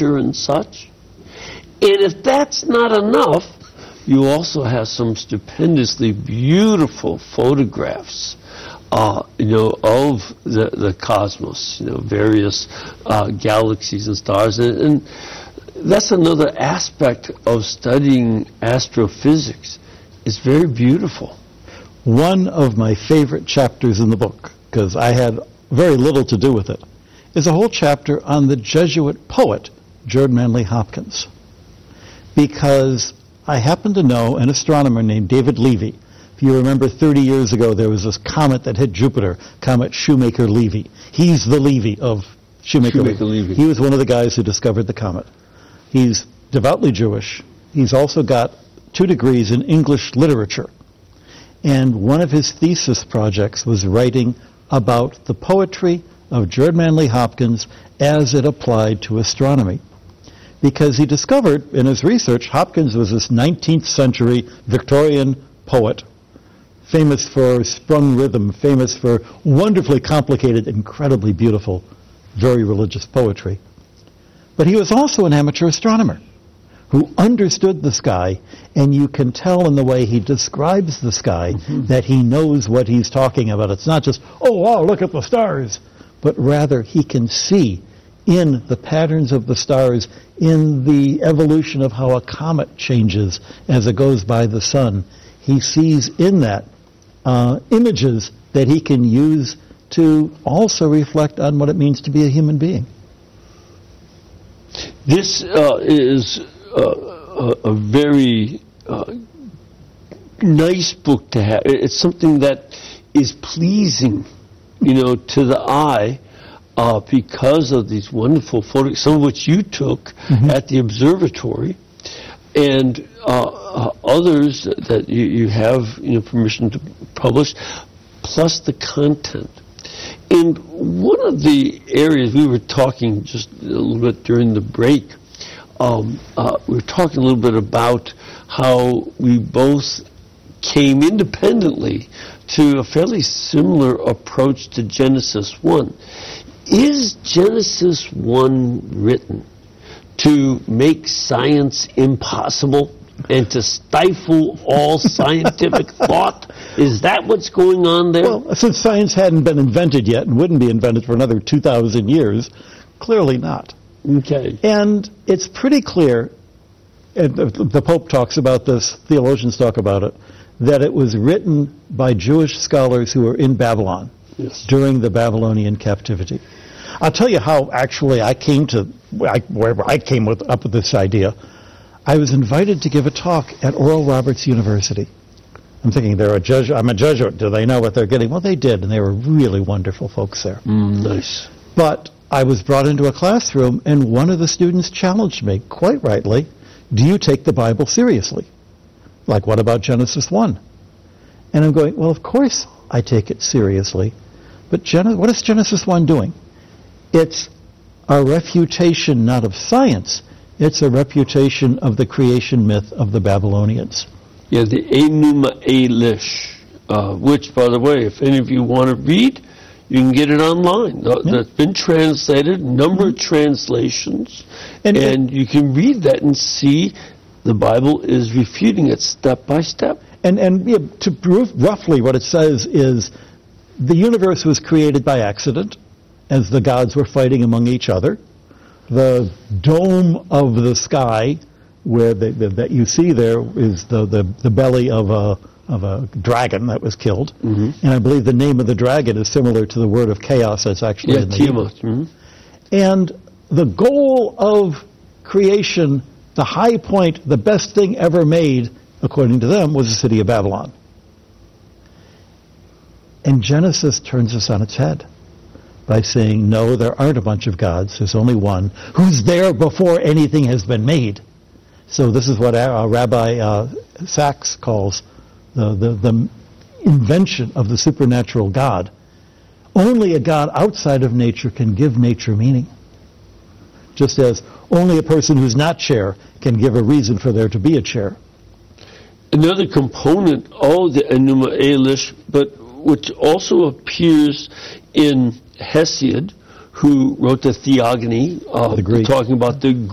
texture and such. And if that's not enough, you also have some stupendously beautiful photographs, of the cosmos, various galaxies and stars. And that's another aspect of studying astrophysics. It's very beautiful. One of my favorite chapters in the book, because I had very little to do with it, is a whole chapter on the Jesuit poet, George Manley Hopkins. Because I happen to know an astronomer named David Levy. If you remember 30 years ago, there was this comet that hit Jupiter, Comet Shoemaker-Levy. He's the Levy of Shoemaker-Levy. He was one of the guys who discovered the comet. He's devoutly Jewish. He's also got 2 degrees in English literature. And one of his thesis projects was writing about the poetry of George Manley Hopkins as it applied to astronomy. Because he discovered in his research, Hopkins was this 19th century Victorian poet, famous for sprung rhythm, famous for wonderfully complicated, incredibly beautiful, very religious poetry. But he was also an amateur astronomer who understood the sky, and you can tell in the way he describes the sky that he knows what he's talking about. It's not just, oh, wow, look at the stars, but rather he can see in the patterns of the stars, in the evolution of how a comet changes as it goes by the sun. He sees in that images that he can use to also reflect on what it means to be a human being. This is a very nice book to have. It's something that is pleasing, to the eye, because of these wonderful photos, some of which you took at the observatory, and others that you have permission to publish, plus the content. And one of the areas we were talking just a little bit during the break, we were talking a little bit about how we both came independently to a fairly similar approach to Genesis 1. Is Genesis 1 written to make science impossible and to stifle all scientific thought? Is that what's going on there? Well, since science hadn't been invented yet and wouldn't be invented for another 2,000 years, clearly not. Okay. And it's pretty clear, and the Pope talks about this, theologians talk about it, that it was written by Jewish scholars who were in Babylon during the Babylonian captivity. I'll tell you how actually I came to, wherever I came up with this idea. I was invited to give a talk at Oral Roberts University. I'm thinking, I'm a Jesuit. Do they know what they're getting? Well, they did, and they were really wonderful folks there. Nice. But I was brought into a classroom, and one of the students challenged me, quite rightly, do you take the Bible seriously? Like, what about Genesis 1? And I'm going, well, of course I take it seriously. But what is Genesis 1 doing? It's a refutation not of science, it's a refutation of the creation myth of the Babylonians. Yeah, the Enuma Elish, which, by the way, if any of you want to read, you can get it online. That's been translated, a number of translations, and you can read that and see the Bible is refuting it step by step. And to prove roughly what it says is the universe was created by accident as the gods were fighting among each other. The dome of the sky, where that you see there, is the belly of a dragon that was killed. And I believe the name of the dragon is similar to the word of chaos that's actually in the Hebrew. And the goal of creation, the high point, the best thing ever made, according to them, was the city of Babylon. And Genesis turns this on its head by saying, no, there aren't a bunch of gods. There's only one who's there before anything has been made. So this is what Rabbi Sachs calls the invention of the supernatural God. Only a God outside of nature can give nature meaning. Just as only a person who's not chair can give a reason for there to be a chair. Another component of the Enuma Elish, but which also appears in Hesiod, who wrote the Theogony, talking about the